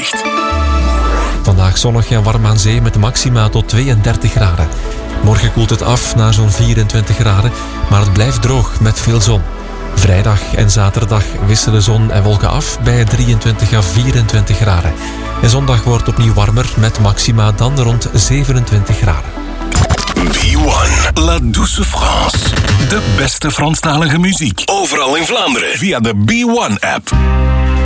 weerbericht. Vandaag zonnig en warm aan zee met maxima tot 32 graden. Morgen koelt het af naar zo'n 24 graden, maar het blijft droog met veel zon. Vrijdag en zaterdag wisselen zon en wolken af bij 23 à 24 graden. En zondag wordt opnieuw warmer met maxima dan rond 27 graden. B1, La Douce France. De beste Franstalige muziek. Overal in Vlaanderen via de B1-app.